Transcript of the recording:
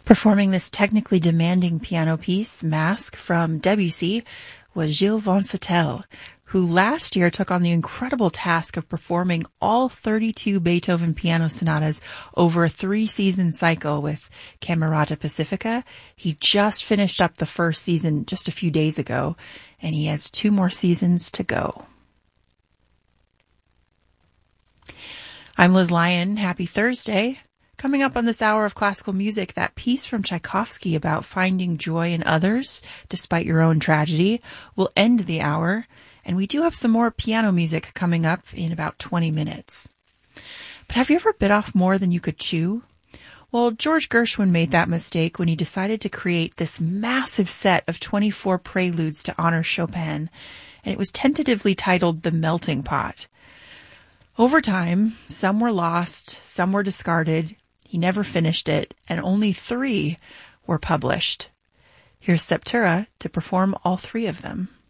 Performing this technically demanding piano piece, Masque, from Debussy, was Gilles Vonsatel, who last year took on the incredible task of performing all 32 Beethoven piano sonatas over a 3-season cycle with Camerata Pacifica. He just finished up the first season just a few days ago, and he has 2 more seasons to go. I'm Liz Lyon. Happy Thursday. Coming up on this hour of classical music, that piece from Tchaikovsky about finding joy in others despite your own tragedy will end the hour, and we do have some more piano music coming up in about 20 minutes. But have you ever bit off more than you could chew? Well, George Gershwin made that mistake when he decided to create this massive set of 24 preludes to honor Chopin, and it was tentatively titled The Melting Pot. Over time, some were lost, some were discarded. He never finished it, and only 3 were published. Here's Septura to perform all 3 of them.